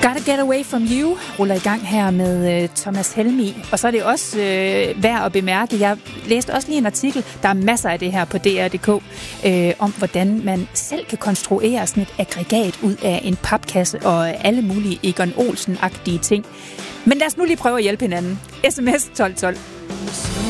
Gotta Get Away From You ruller i gang her med Thomas Helmig. Og så er det også værd at bemærke, jeg læste også lige en artikel, der er masser af det her på DR.dk, om hvordan man selv kan konstruere sådan et aggregat ud af en papkasse og alle mulige Egon Olsen-agtige ting. Men lad os nu lige prøve at hjælpe hinanden. SMS 1212.